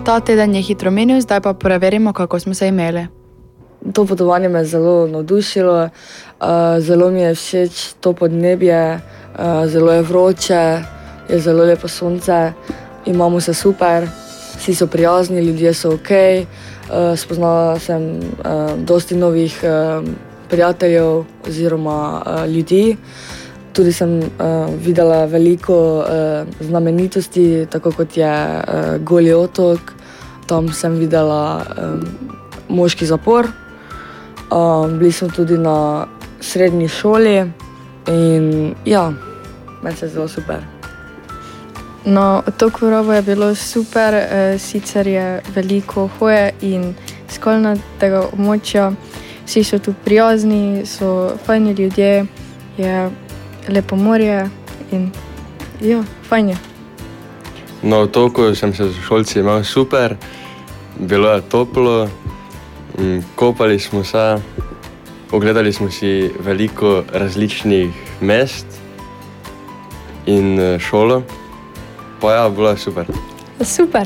Ta teden je hitro minil, zdaj pa preverimo, kako smo se imeli. To potovanje me je zelo navdušilo, zelo mi je všeč to podnebje, zelo je vroče, je zelo lepo sonce, imamo se super, vsi so prijazni, ljudje so ok, spoznala sem dosti novih prijateljev oziroma ljudi. Tudi sem videla veliko znamenitosti, tako kot je Goli otok. Tam sem videla moški zapor. Bili smo tudi na srednji šoli in ja, meni se je zelo super. Na otoku Rabo je bilo super, sicer je veliko hoje in skalnatega območja. Vsi so tu prijazni, so fajni ljudje, je lepo morje in ja, fajn je. Na otoku sem se z šolci imel super, bilo je toplo, kopali smo se, ogledali smo si veliko različnih mest in šolo, pa ja, bilo je super. Super.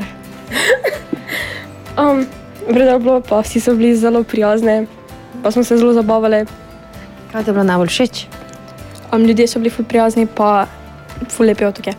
Vredo je bilo, pa vsi so bili zelo prijazni, pa smo se zelo zabavali. Kaj ti je bilo najbolj všeč? Ljudje so bili ful prijazni, pa ful lepi otoke.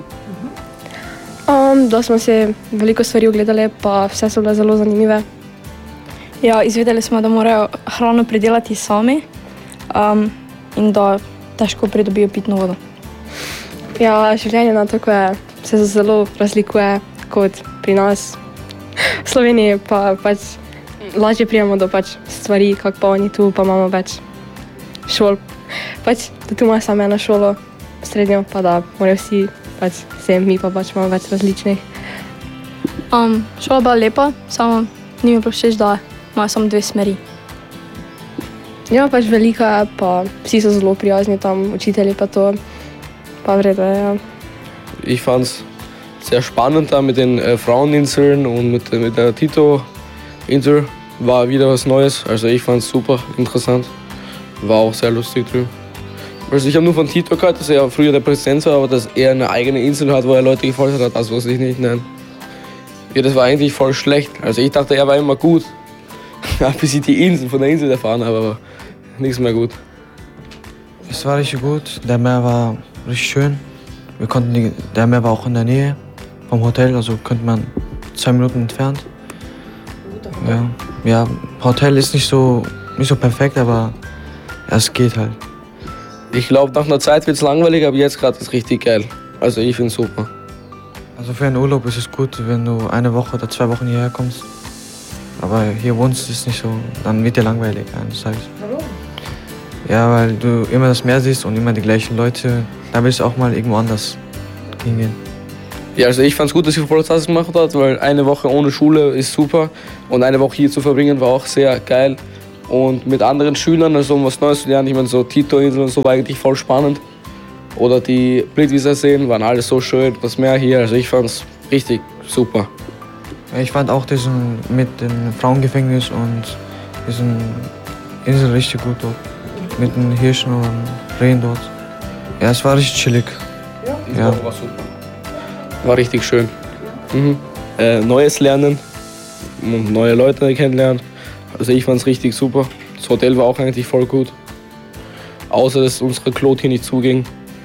Da smo si veliko stvari ogledali, pa vse so bile zelo zanimive. Ja, izvedeli smo, da morajo hrano pridelati sami in da težko pridobijo pitno vodo. Ja, življenje na otoku se zelo razlikuje kot pri nas. V Sloveniji pa pač lažje prijemo do stvari, kak pa oni tu, pa imamo več šol. Pač, da tu imajo samo eno šolo, srednjo, pa da morajo vsi sem, mi pa imamo več različnih. Šola je bila lepa, samo ni mi bilo všeč, da imajo samo 2 smeri. Ja, velika je, pa vsi so zelo prijazni tam, učitelji pa to, pa vredo je, ja. Ich fand es sehr spannend da mit den Fraueninseln und mit der Tito-Insel. War wieder was Neues, also ich fand es super interessant. War auch sehr lustig drüben. Also ich habe nur von Tito gehört, dass er früher der Präsident war, aber dass er eine eigene Insel hat, wo er Leute gefoltert hat, das wusste ich nicht, nein. Ja, das war eigentlich voll schlecht. Also ich dachte, er war immer gut, bis ich die Insel von der Insel erfahren habe, aber nichts mehr gut. Es war richtig gut, der Meer war richtig schön. Der Meer war auch in der Nähe vom Hotel, also könnte man 2 Minuten entfernt. Ja, Hotel ist nicht so perfekt, aber es geht halt. Ich glaube, nach einer Zeit wird es langweilig, aber jetzt gerade ist es richtig geil. Also ich finde es super. Also für einen Urlaub ist es gut, wenn du 1 Woche oder 2 Wochen hierher kommst. Aber hier wohnst ist nicht so, dann wird dir langweilig eines Tages. Warum? Ja, weil du immer das Meer siehst und immer die gleichen Leute. Da willst du auch mal irgendwo anders hingehen. Ja, also ich fand es gut, dass die Polizei das gemacht hat, weil 1 Woche ohne Schule ist super. Und 1 Woche hier zu verbringen war auch sehr geil. Und mit anderen Schülern, also um was Neues zu lernen, ich meine so Tito-Insel und so war eigentlich voll spannend. Oder die Plitvicer Seen waren alles so schön, das Meer hier, also ich fand es richtig super. Ich fand auch diesen mit dem Frauengefängnis und diesen Insel richtig gut dort. Mit den Hirschen und Rehen dort. Ja, es war richtig chillig. Ja. War super. War richtig schön. Neues lernen und neue Leute kennenlernen. Also ich fand es richtig super. Das Hotel war auch eigentlich voll gut. Außer, dass unsere Klo hier nicht zuging.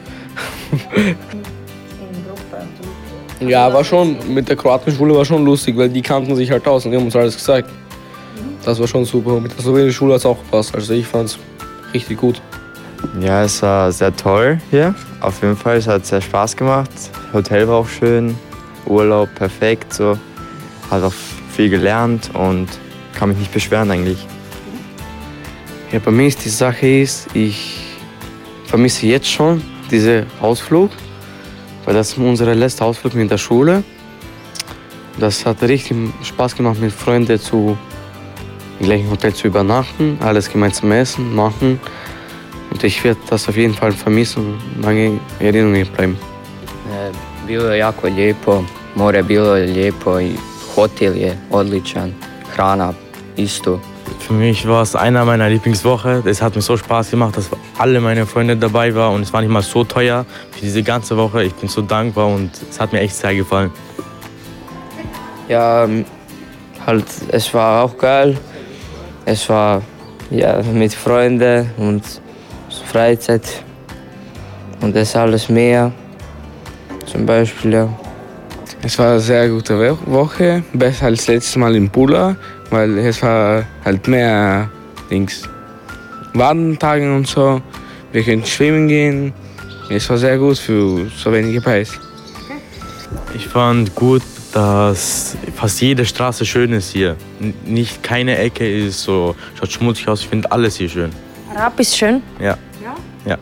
Ja, war schon, mit der kroatischen Schule war schon lustig, weil die kannten sich halt aus und die haben uns alles gesagt. Das war schon super. Mit der slowenischen Schule hat es auch gepasst. Also ich fand es richtig gut. Ja, es war sehr toll hier. Auf jeden Fall, es hat sehr Spaß gemacht. Hotel war auch schön, Urlaub perfekt, so. Hat auch viel gelernt und kann mich nicht beschweren eigentlich. Ja, bei mir ist die Sache ich vermisse jetzt schon diesen Ausflug, weil das ist unser letzter Ausflug mit der Schule. Das hat richtig Spaß gemacht, mit Freunden im gleichen Hotel zu übernachten, alles gemeinsam essen, machen. Und ich werde das auf jeden Fall vermissen und lange Erinnerungen bleiben. Bilo je jako lijepo, more bilo je lijepo i hotel je odličan, hrana isto. Für mich war es einer meiner Lieblingswoche. Es hat mir so Spaß gemacht, dass alle meine Freunde dabei waren und es war nicht mal so teuer für diese ganze Woche. Ich bin so dankbar und es hat mir echt sehr gefallen. Ja, halt, es war auch geil. Es war ja, mit Freunden und Freizeit und das alles mehr. Zum Beispiel, ja. Es war eine sehr gute Woche, besser als letztes Mal in Pula, weil es war halt mehr Wadentage und so. Wir können schwimmen gehen. Es war sehr gut für so wenige Preis. Ich fand gut, dass fast jede Straße schön ist hier. Nicht keine Ecke ist so, schaut schmutzig aus. Ich finde alles hier schön. Raab ist schön. Ja. Ja.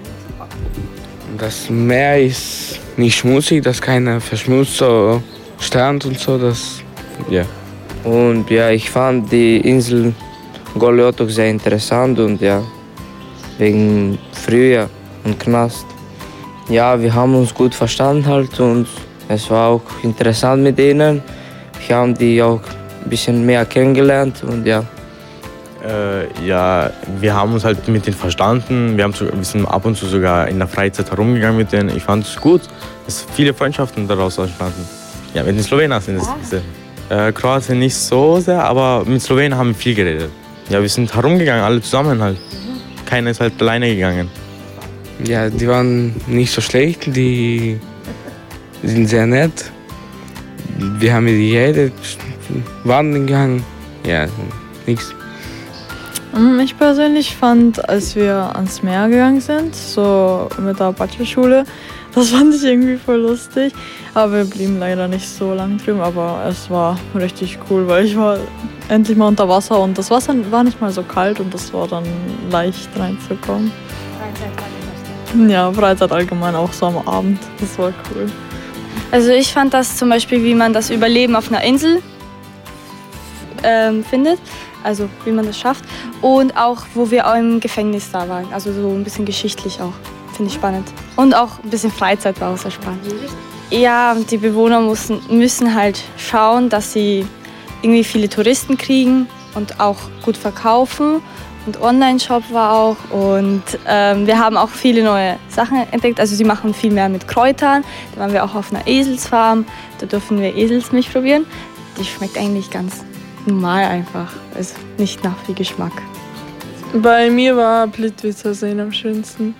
Das Meer ist nicht schmutzig, das ist kein verschmutzter Strand und so. Ja. Und ja, ich fand die Insel Goli Otok sehr interessant und ja, wegen Frühjahr und Knast. Ja, wir haben uns gut verstanden halt und es war auch interessant mit ihnen. Wir haben die auch ein bisschen mehr kennengelernt und ja. Ja, wir haben uns halt mit denen verstanden. Wir sind ab und zu sogar in der Freizeit herumgegangen mit denen. Ich fand es gut. Es sind viele Freundschaften daraus entstanden. Ja, mit den Slowenern sind es. Kroatien nicht so sehr, aber mit Slowenien haben wir viel geredet. Ja, wir sind herumgegangen, alle zusammen halt. Keiner ist halt alleine gegangen. Ja, die waren nicht so schlecht, die sind sehr nett. Wir haben mit ihnen geredet, wandern gegangen. Ja, nichts. Ich persönlich fand, als wir ans Meer gegangen sind, so mit der Bachelorschule, das fand ich irgendwie voll lustig. Aber wir blieben leider nicht so lang drüben, aber es war richtig cool, weil ich war endlich mal unter Wasser und das Wasser war nicht mal so kalt und das war dann leicht reinzukommen. Ja, Freizeit allgemein auch so am Abend, das war cool. Also ich fand das zum Beispiel, wie man das Überleben auf einer Insel findet, also wie man das schafft und auch, wo wir auch im Gefängnis da waren, also so ein bisschen geschichtlich auch, finde ich spannend. Und auch ein bisschen Freizeit war auch sehr spannend. Ja, die Bewohner müssen halt schauen, dass sie irgendwie viele Touristen kriegen und auch gut verkaufen. Und Online-Shop war auch und wir haben auch viele neue Sachen entdeckt. Also sie machen viel mehr mit Kräutern. Da waren wir auch auf einer Eselsfarm. Da dürfen wir Eselsmilch probieren. Die schmeckt eigentlich ganz normal einfach. Also nicht nach viel Geschmack. Bei mir war Plitvice Seen am schönsten.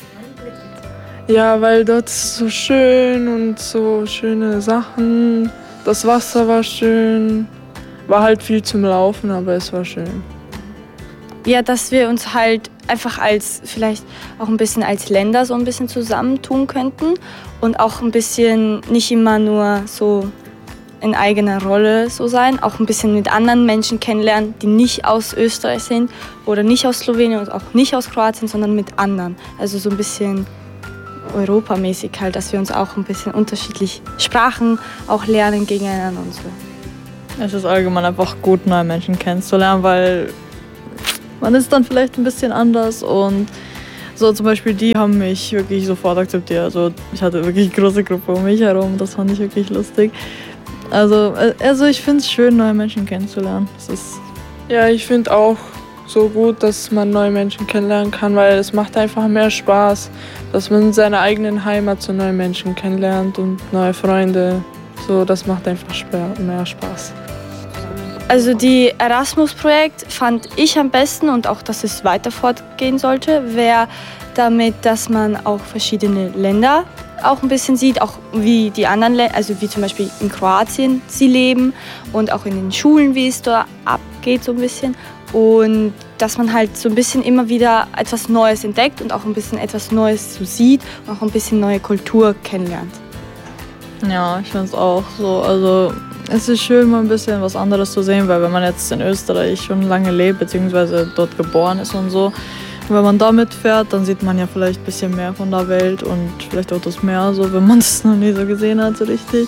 Ja, weil dort ist so schön und so schöne Sachen. Das Wasser war schön. War halt viel zum Laufen, aber es war schön. Ja, dass wir uns halt einfach vielleicht auch ein bisschen als Länder so ein bisschen zusammentun könnten und auch ein bisschen nicht immer nur so in eigener Rolle so sein, auch ein bisschen mit anderen Menschen kennenlernen, die nicht aus Österreich sind oder nicht aus Slowenien und auch nicht aus Kroatien, sondern mit anderen. Also so ein bisschen europamäßig halt, dass wir uns auch ein bisschen unterschiedlich Sprachen auch lernen gegeneinander und so. Es ist allgemein einfach gut, neue Menschen kennenzulernen, weil man ist dann vielleicht ein bisschen anders und so zum Beispiel die haben mich wirklich sofort akzeptiert. Also ich hatte wirklich eine große Gruppe um mich herum, das fand ich wirklich lustig. Also ich finde es schön, neue Menschen kennenzulernen. Ja, ich finde auch so gut, dass man neue Menschen kennenlernen kann, weil es macht einfach mehr Spaß, dass man in seiner eigenen Heimat so neue Menschen kennenlernt und neue Freunde. So, das macht einfach mehr Spaß. Also die Erasmus-Projekt fand ich am besten und auch, dass es weiter fortgehen sollte, wäre damit, dass man auch verschiedene Länder auch ein bisschen sieht, auch wie die anderen Länder, also wie zum Beispiel in Kroatien sie leben und auch in den Schulen, wie es da abgeht so ein bisschen. Und dass man halt so ein bisschen immer wieder etwas Neues entdeckt und auch ein bisschen etwas Neues so sieht und auch ein bisschen neue Kultur kennenlernt. Ja, ich finde es auch so. Also es ist schön, mal ein bisschen was anderes zu sehen, weil wenn man jetzt in Österreich schon lange lebt, beziehungsweise dort geboren ist und so, und wenn man da mitfährt, dann sieht man ja vielleicht ein bisschen mehr von der Welt und vielleicht auch das Meer, so, wenn man es noch nie so gesehen hat, so richtig.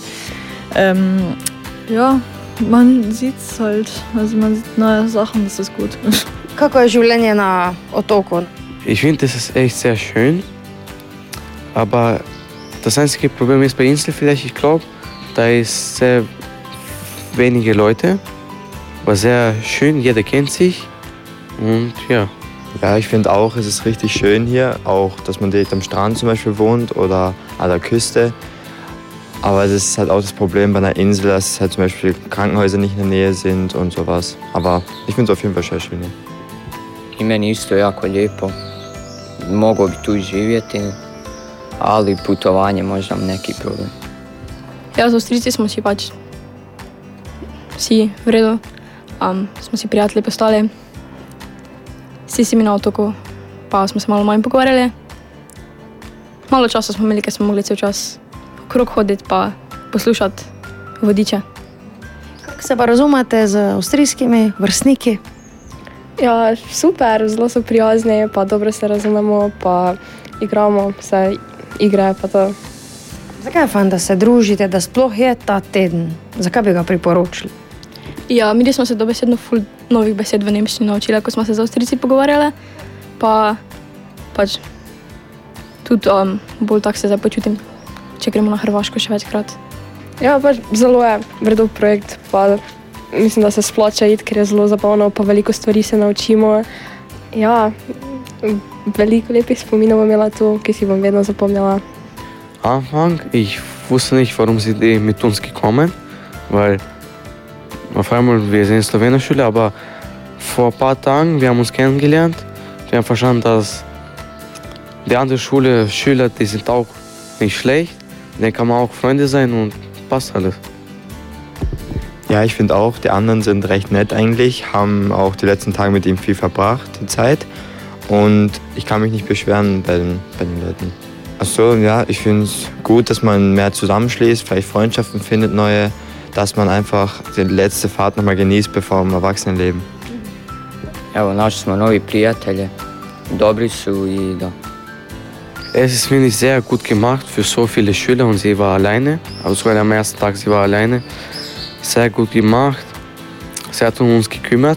Ja, man sieht es halt, also man sieht neue Sachen, das ist gut. Kako je življenje na otoku? Ich finde, das ist echt sehr schön. Aber das einzige Problem ist bei Insel vielleicht, ich glaube, da ist sehr wenige Leute, aber sehr schön, jeder kennt sich und ja. Ja, ich finde auch, es ist richtig schön hier, auch dass man direkt am Strand zum Beispiel wohnt oder an der Küste. Aber das ist halt auch das Problem bei einer Insel, dass halt zum Beispiel Krankenhäuser nicht in der Nähe sind und sowas. Aber ich finde es auf jeden Fall sehr schön. Ja. I meni isto jako lijepo. Mogao bi tu živjeti, ali putovanje možda neki problem. Ja, z Avstrijci smo si pač vsi v redu, smo si prijatelji postali. Vsi si mi na otoku, pa smo se malo manj pogovarjali. Malo časa smo imeli, ker smo mogli cel čas okrog hoditi pa poslušati vodiče. Kako se pa razumete z avstrijskimi vrstniki? Ja, super, zelo so prijazni, pa dobro se razumemo, pa igramo vse igre pa to. Zakaj je fajn, da se družite, da sploh je ta teden? Zakaj bi ga priporočili? Ja, mi smo se dobesedno ful novih besed v nemščini naučili, ko smo se z Avstrijci pogovarjali, pa pač tudi bolj tak se zdaj počutim, če gremo na Hrvaško še večkrat. Ja, pač zelo je vredov projekt, pa mislim, da se splača iti, ker je zelo zabavno, pa veliko stvari se naučimo. Ja, veliko lepih spominov bom imela tu, ki si bom vedno zapomnila. Anfang, ich wusste nicht, warum sie mit uns gekommen, weil auf einmal, wir sind in Slowenien-Schule, aber vor ein paar Tagen, wir haben uns kennengelernt, wir haben verstanden, dass die andere Schüler, die sind auch nicht schlecht, denen kann man auch Freunde sein und passt alles. Ja, ich finde auch, die anderen sind recht nett eigentlich, haben auch die letzten Tage mit ihm viel verbracht, die Zeit. Und ich kann mich nicht beschweren bei den Leuten. Ach so, ja, ich finde es gut, dass man mehr zusammenschließt, vielleicht Freundschaften findet, neue, dass man einfach die letzte Fahrt nochmal genießt, bevor im Erwachsenenleben. Evo, našli smo novi prijatelje, dobri su i da. Es ist, finde ich, sehr gut gemacht für so viele Schüler und sie war alleine, also sogar am ersten Tag, sie war alleine. Sehr gut gemacht, sie hat um uns gekümmert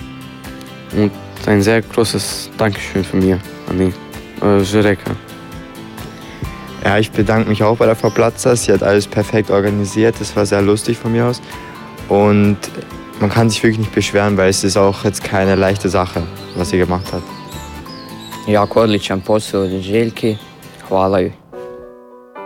und ein sehr großes Dankeschön von mir an die Jureka. Ja, ich bedanke mich auch bei der Frau Platzer. Sie hat alles perfekt organisiert. Das war sehr lustig von mir aus. Und man kann sich wirklich nicht beschweren, weil es ist auch jetzt keine leichte Sache, was sie gemacht hat. Jako odličan posao od Željki, hvala joj.